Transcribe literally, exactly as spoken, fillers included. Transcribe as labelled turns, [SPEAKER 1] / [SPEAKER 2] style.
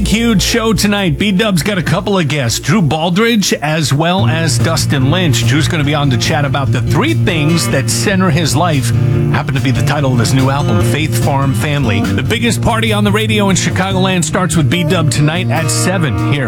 [SPEAKER 1] huge show tonight. B-Dub's got a couple of guests, Drew Baldridge as well as Dustin Lynch. Drew's going to be on to chat about the three things that center his life. Happen to be the title of his new album, Faith Farm Family. The biggest party on the radio in Chicagoland starts with B-Dub tonight at seven here